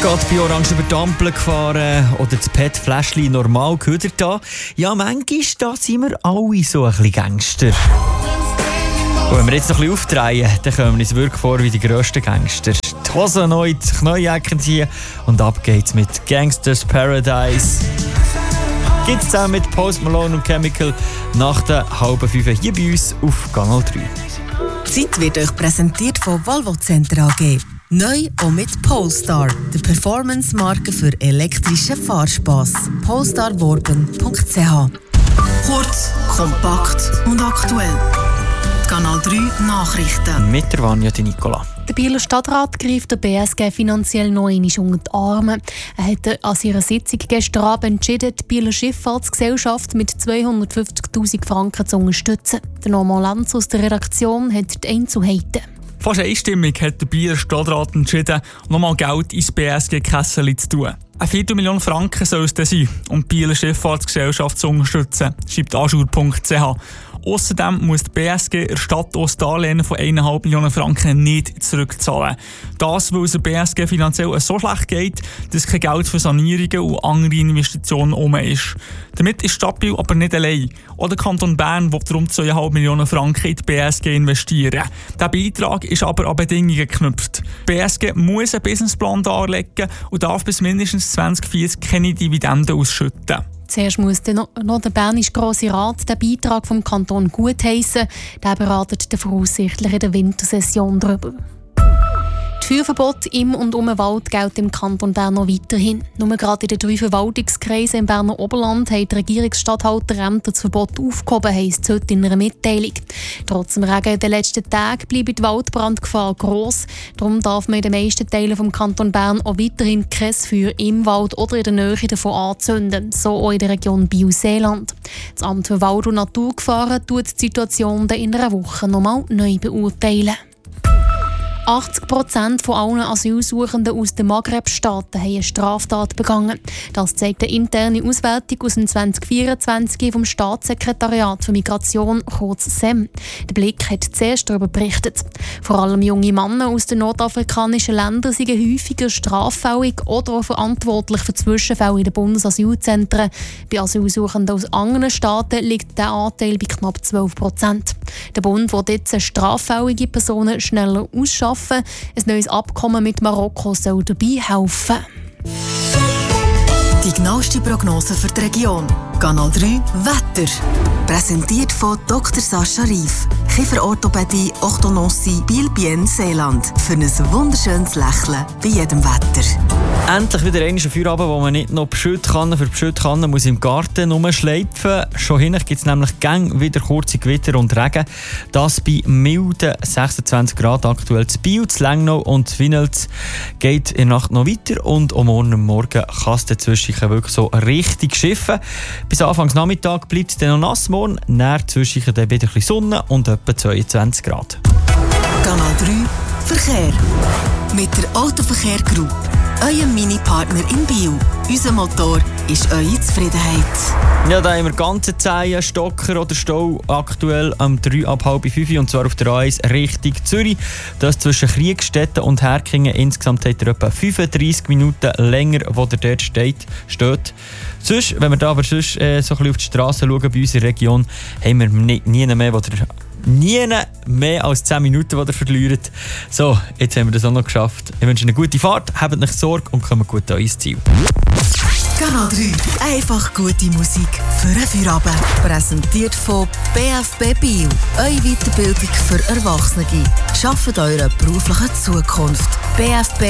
Gerade bei Orange über die Ampel gefahren oder das PET-Fläschchen normal gehört da. Ja, manchmal da sind wir alle so ein bisschen Gangster. Und wenn wir jetzt noch ein bisschen aufdrehen, dann kommen wir uns wirklich vor wie die grössten Gangster. Die Hosen neu, die Knäueljacken ziehen und ab geht's mit Gangsters Paradise. Gibt's zusammen mit Post Malone und Chemical nach der 4:30 hier bei uns auf Kanal 3. Die Zeit wird euch präsentiert von Volvo Center AG. Neu auch mit Polestar, der Performance-Marke für elektrischen Fahrspass. polestarworben.ch. Kurz, kompakt und aktuell. Kanal 3 Nachrichten. Mit der Vanja Di Nicola. Der Bieler Stadtrat greift der BSG finanziell noch einmal unter die Arme. Er hat an seiner Sitzung gestern Abend entschieden, die Bieler Schifffahrtsgesellschaft mit 250'000 Franken zu unterstützen. Der Norman Lenz aus der Redaktion hat die Einzelheiten. Fast einstimmig hat der Bieler Stadtrat entschieden, nochmal Geld ins BSG-Kessel zu tun. 1 Viertelmillion Franken soll es dann sein, um die Bieler Schifffahrtsgesellschaft zu unterstützen, schreibt ajour.ch. Außerdem muss die BSG der Stadt aus Darlehen von 1,5 Millionen Franken nicht zurückzahlen. Das, weil es der BSG finanziell so schlecht geht, dass kein Geld für Sanierungen und andere Investitionen herum ist. Damit ist die Stadt Biel aber nicht allein. Auch der Kanton Bern will rund 2,5 Millionen Franken in die BSG investieren. Der Beitrag ist aber an Bedingungen geknüpft. Die BSG muss einen Businessplan darlegen und darf bis mindestens 2040 keine Dividenden ausschütten. Zuerst muss noch der Bernische Grosse Rat den Beitrag vom Kanton gutheissen. Der beratet dann voraussichtlich in der Wintersession darüber. Das Feuerverbot im und um den Wald gilt im Kanton Bern noch weiterhin. Nur gerade in den 3 Verwaltungskreisen im Berner Oberland haben die Regierungsstatthalterämter das Verbot aufgehoben, heisst es heute in einer Mitteilung. Trotz dem Regen in den letzten Tagen bleibt die Waldbrandgefahr gross. Darum darf man in den meisten Teilen des Kanton Bern auch weiterhin kein Feuer im Wald oder in der Nähe davon anzünden, so auch in der Region Biel-Seeland. Das Amt für Wald- und Naturgefahren tut die Situation in einer Woche nochmal neu beurteilen. 80% von allen Asylsuchenden aus den Maghreb-Staaten haben eine Straftat begangen. Das zeigt eine interne Auswertung aus dem 2024 vom Staatssekretariat für Migration, kurz SEM. Der Blick hat zuerst darüber berichtet. Vor allem junge Männer aus den nordafrikanischen Ländern sind häufiger straffällig oder auch verantwortlich für Zwischenfälle in den Bundesasylzentren. Bei Asylsuchenden aus anderen Staaten liegt der Anteil bei knapp 12%. Der Bund will jetzt straffällige Personen schneller ausschaffen. Ein neues Abkommen mit Marokko soll dabei helfen. Die genaueste Prognose für die Region. Kanal 3 Wetter. Präsentiert von Dr. Sascha Rief. Kieferorthopädie, Orthodontie, Biel-Bienne, Seeland. Für ein wunderschönes Lächeln bei jedem Wetter. Endlich wieder ein Feierabend, wo man nicht noch die Schüttkanne für die Schüttkanne muss im Garten rumschleifen. Schon hinten gibt es nämlich gäng wieder kurze Gewitter und Regen. Das bei milden 26 Grad aktuell zu Biel, zu Lengnau und zu Winels geht in der Nacht noch weiter und am Morgen kann es dazwischen wirklich so richtig schiffen. Bis Anfangs Nachmittag bleibt es dann noch nass, morgen näher zwischen dann wieder ein bisschen Sonne und etwa 22 Grad. Kanal 3 Verkehr. Mit der Autoverkehr Group. Euer Mini-Partner in Biel. Unser Motor ist eure Zufriedenheit. Ja, da haben wir ganze Zehen, Stocker oder Stau aktuell am 3 ab 4:30 und zwar auf der A1 Richtung Zürich. Das zwischen Kriegstetten und Herkingen. Insgesamt hat er etwa 35 Minuten länger, wo der dort steht. Sonst, wenn wir da aber sonst so ein bisschen auf die Straße schauen bei unserer Region, haben wir nie mehr als 10 Minuten, die ihr verliert. So, jetzt haben wir das auch noch geschafft. Ich wünsche eine gute Fahrt, habt nicht Sorge und kommt gut an euer Ziel. Kanal 3. Einfach gute Musik für einen Feierabend. Präsentiert von BFB Biel. Eure Weiterbildung für Erwachsene. Schafft eure berufliche Zukunft. BFB